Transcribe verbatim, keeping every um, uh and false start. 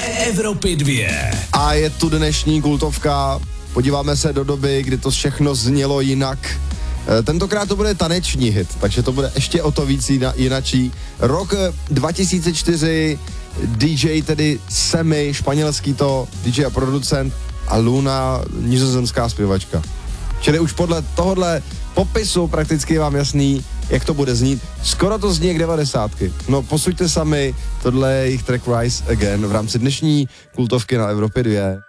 Evropy dvě. A je tu dnešní kultovka. Podíváme se do doby, kdy to všechno znělo jinak. Tentokrát to bude taneční hit, takže to bude ještě o to víc jinačí. Rok dva tisíce čtyři, D J tedy Semi, španělský to, D J a producent, a Luna, nizozemská zpěvačka. Čili už podle tohohle popisu prakticky je vám jasný, jak to bude znít. Skoro to zní jak devadesátky. No posuďte sami, tohle je jejich track Rise Again v rámci dnešní kultovky na Evropě dvě.